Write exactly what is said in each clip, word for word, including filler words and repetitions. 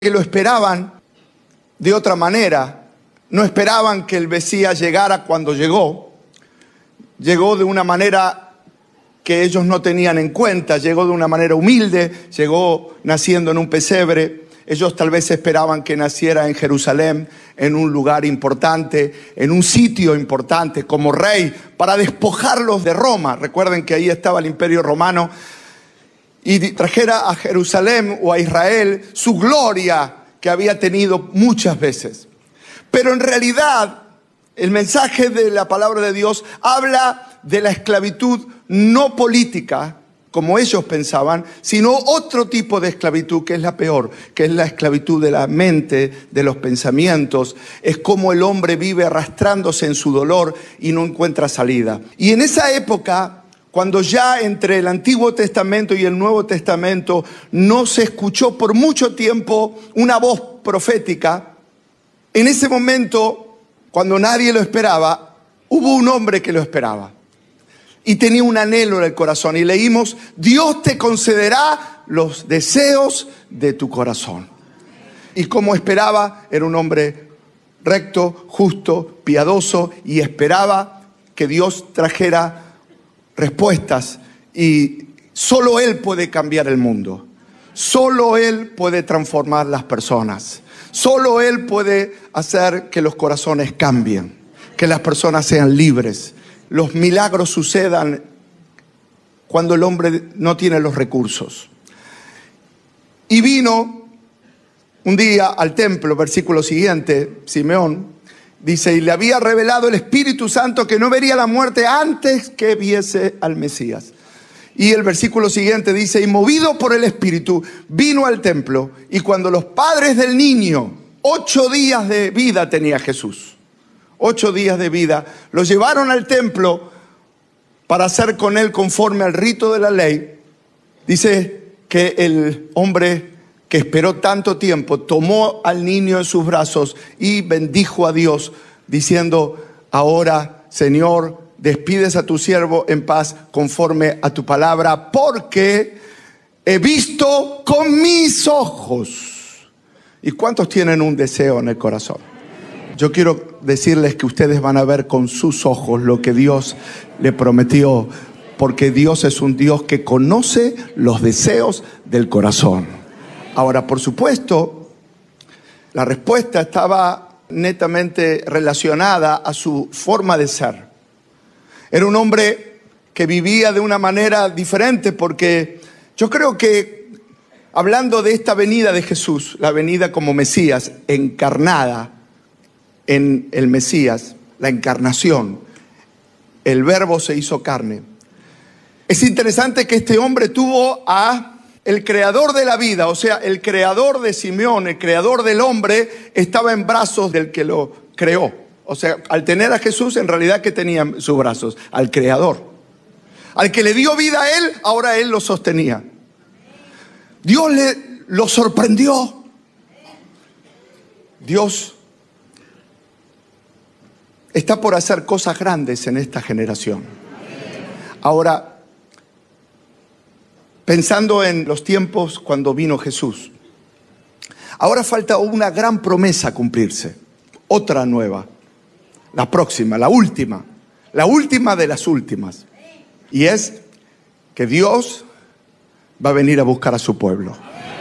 que lo esperaban de otra manera. No esperaban que el Mesías llegara cuando llegó. Llegó de una manera que ellos no tenían en cuenta. Llegó de una manera humilde. Llegó naciendo en un pesebre. Ellos tal vez esperaban que naciera en Jerusalén, en un lugar importante, en un sitio importante como rey, para despojarlos de Roma. Recuerden que ahí estaba el Imperio Romano. Y trajera a Jerusalén o a Israel su gloria que había tenido muchas veces. Pero en realidad el mensaje de la palabra de Dios habla de la esclavitud no política, como ellos pensaban, sino otro tipo de esclavitud que es la peor, que es la esclavitud de la mente, de los pensamientos. Es como el hombre vive arrastrándose en su dolor y no encuentra salida. Y en esa época, cuando ya entre el Antiguo Testamento y el Nuevo Testamento no se escuchó por mucho tiempo una voz profética, en ese momento, cuando nadie lo esperaba, hubo un hombre que lo esperaba. Y tenía un anhelo en el corazón. Y leímos, Dios te concederá los deseos de tu corazón. Y como esperaba, era un hombre recto, justo, piadoso, y esperaba que Dios trajera respuestas, y solo Él puede cambiar el mundo. Solo Él puede transformar las personas. Solo Él puede hacer que los corazones cambien, que las personas sean libres. Los milagros sucedan cuando el hombre no tiene los recursos. Y vino un día al templo, versículo siguiente, Simeón dice, y le había revelado el Espíritu Santo que no vería la muerte antes que viese al Mesías. Y el versículo siguiente dice, y movido por el Espíritu, vino al templo. Y cuando los padres del niño, ocho días de vida tenía Jesús, ocho días de vida, lo llevaron al templo para hacer con él conforme al rito de la ley. Dice que el hombre que esperó tanto tiempo, tomó al niño en sus brazos y bendijo a Dios, diciendo, ahora, Señor, despides a tu siervo en paz conforme a tu palabra, porque he visto con mis ojos. ¿Y cuántos tienen un deseo en el corazón? Yo quiero decirles que ustedes van a ver con sus ojos lo que Dios le prometió, porque Dios es un Dios que conoce los deseos del corazón. Ahora, por supuesto, la respuesta estaba netamente relacionada a su forma de ser. Era un hombre que vivía de una manera diferente, porque yo creo que, hablando de esta venida de Jesús, la venida como Mesías, encarnada en el Mesías, la encarnación, el Verbo se hizo carne. Es interesante que este hombre tuvo a el creador de la vida, o sea, el creador de Simeón, el creador del hombre, estaba en brazos del que lo creó. O sea, al tener a Jesús, en realidad, ¿qué tenía en sus brazos? Al creador. Al que le dio vida a él, ahora él lo sostenía. Dios le, lo sorprendió. Dios está por hacer cosas grandes en esta generación. Ahora, pensando en los tiempos cuando vino Jesús, ahora falta una gran promesa a cumplirse, otra nueva, la próxima, la última, la última de las últimas, y es que Dios va a venir a buscar a su pueblo.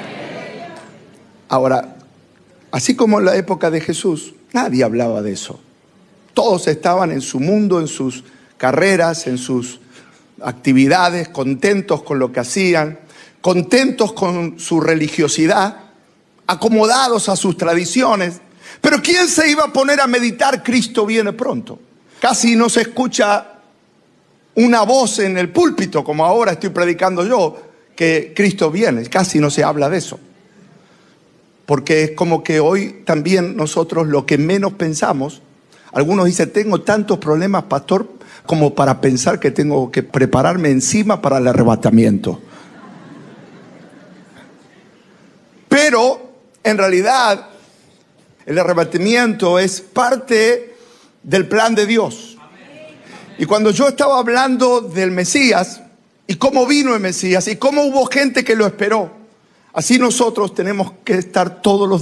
Ahora, así como en la época de Jesús, nadie hablaba de eso. Todos estaban en su mundo, en sus carreras, en sus actividades, contentos con lo que hacían, contentos con su religiosidad, acomodados a sus tradiciones. Pero ¿quién se iba a poner a meditar? Cristo viene pronto. Casi no se escucha una voz en el púlpito, como ahora estoy predicando yo, que Cristo viene. Casi no se habla de eso. Porque es como que hoy también nosotros lo que menos pensamos, algunos dicen, tengo tantos problemas, pastor, como para pensar que tengo que prepararme encima para el arrebatamiento. Pero, en realidad, el arrebatamiento es parte del plan de Dios. Y cuando yo estaba hablando del Mesías, y cómo vino el Mesías, y cómo hubo gente que lo esperó, Así nosotros tenemos que estar todos los